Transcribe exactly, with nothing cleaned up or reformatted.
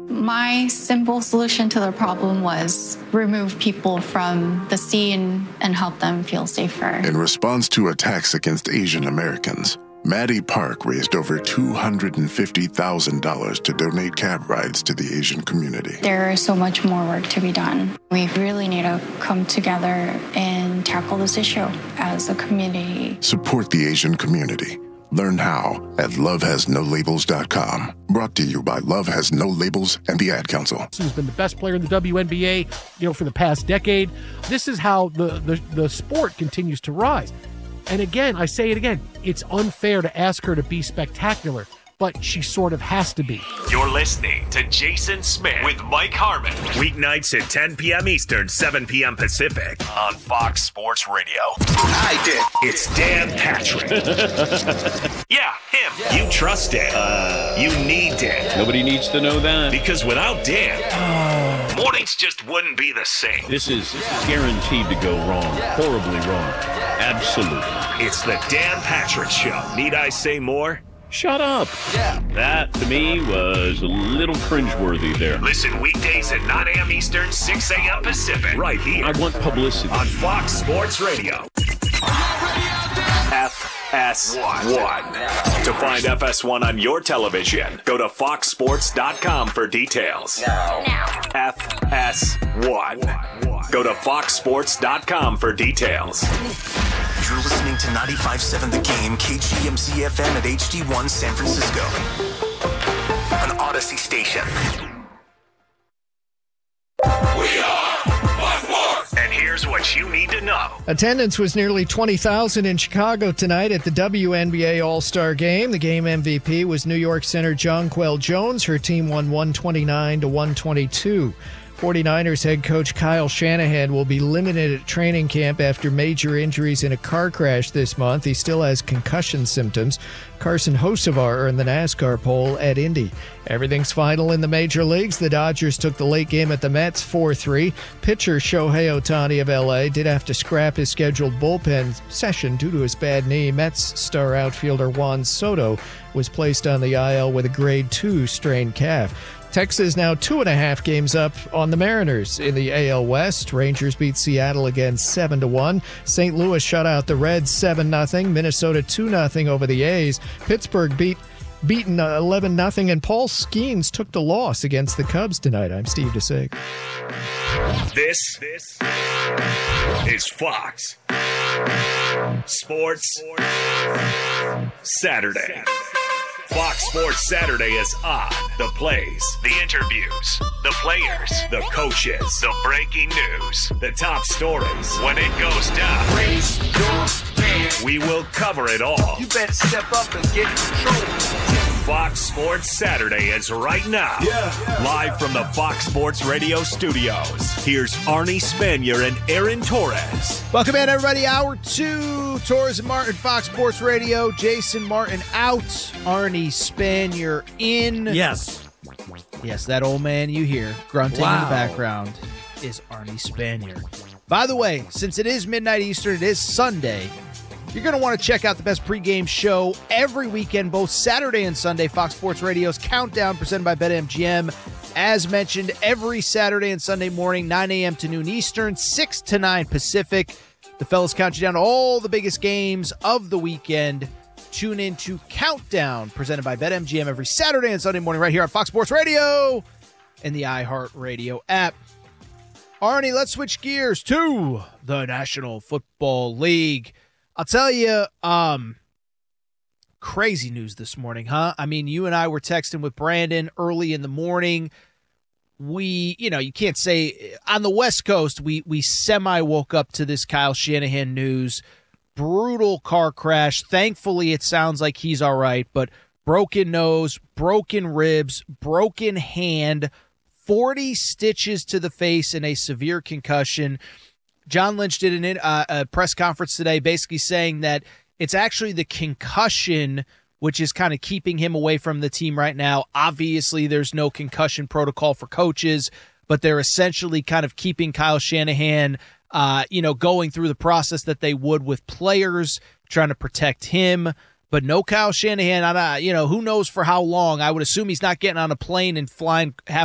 My simple solution to the problem was remove people from the scene and help them feel safer. In response to attacks against Asian Americans, Maddie Park raised over two hundred fifty thousand dollars to donate cab rides to the Asian community. There is so much more work to be done. We really need to come together and tackle this issue as a community. Support the Asian community. Learn how at love has no labels dot com. Brought to you by Love Has No Labels and the Ad Council. Who's been the best player in the W N B A, you know, for the past decade. This is how the, the, the sport continues to rise. And again, I say it again, it's unfair to ask her to be spectacular, but she sort of has to be. You're listening to Jason Smith with Mike Harmon. Weeknights at ten p.m. Eastern, seven p.m. Pacific on Fox Sports Radio. I did. It's Dan Patrick. Yeah, him. Yeah. You trust Dan. Uh, you need Dan. Nobody needs to know that. Because without Dan, yeah. mornings just wouldn't be the same. This is guaranteed to go wrong. Horribly wrong. Absolutely. It's the Dan Patrick Show. Need I say more? Shut up. Yeah. That, to me, was a little cringeworthy there. Listen weekdays at nine a.m. Eastern, six a.m. Pacific. Right here. I want publicity. On Fox Sports Radio. F S one. To find F S one on your television, go to fox sports dot com for details. No. No. F S one. Go to fox sports dot com for details. You're listening to ninety-five point seven The Game, K G M Z F M at H D one San Francisco. An Odyssey station. We are Fox Sports! And here's what you need to know. Attendance was nearly twenty thousand in Chicago tonight at the W N B A All-Star Game. The game M V P was New York center Jonquel Jones. Her team won one twenty-nine to one twenty-two. forty-niners head coach Kyle Shanahan will be limited at training camp after major injuries in a car crash this month. He still has concussion symptoms. Carson Hocevar earned the NASCAR pole at Indy. Everything's final in the major leagues. The Dodgers took the late game at the Mets four three. Pitcher Shohei Ohtani of L A did have to scrap his scheduled bullpen session due to his bad knee. Mets star outfielder Juan Soto was placed on the I L with a grade two strained calf. Texas now two and a half games up on the Mariners in the A L West. Rangers beat Seattle again seven to one. Saint Louis shut out the Reds seven nothing. Minnesota two nothing over the A's. Pittsburgh beat beaten eleven nothing, and Paul Skeens took the loss against the Cubs tonight. I'm Steve DeSig. This, this is Fox Sports Saturday. Fox Sports Saturday is on. The plays, the interviews, the players, the coaches, the breaking news, the top stories. When it goes down, raise your hand. We will cover it all. You better step up and get in control. Fox Sports Saturday is right now. Yeah. Live from the Fox Sports Radio studios. Here's Arnie Spanier and Aaron Torres. Welcome in, everybody. Hour two. Torres and Martin, Fox Sports Radio. Jason Martin out. Arnie Spanier in. Yes. Yes, that old man you hear grunting wow. in the background is Arnie Spanier. By the way, since it is midnight Eastern, it is Sunday. You're going to want to check out the best pregame show every weekend, both Saturday and Sunday. Fox Sports Radio's Countdown, presented by BetMGM. As mentioned, every Saturday and Sunday morning, nine a.m. to noon Eastern, six to nine Pacific. The fellas count you down to all the biggest games of the weekend. Tune in to Countdown, presented by BetMGM, every Saturday and Sunday morning right here on Fox Sports Radio and the iHeartRadio app. Arnie, let's switch gears to the National Football League. I'll tell you, um, crazy news this morning, huh? I mean, you and I were texting with Brandon early in the morning. We, you know, you can't say on the West Coast, we we semi woke up to this Kyle Shanahan news. Brutal car crash. Thankfully, it sounds like he's all right, but broken nose, broken ribs, broken hand, forty stitches to the face, and a severe concussion. John Lynch did an, uh, a press conference today basically saying that it's actually the concussion which is kind of keeping him away from the team right now. Obviously, there's no concussion protocol for coaches, but they're essentially kind of keeping Kyle Shanahan, uh, you know, going through the process that they would with players, trying to protect him. But no Kyle Shanahan, I, you know, who knows for how long. I would assume he's not getting on a plane and flying half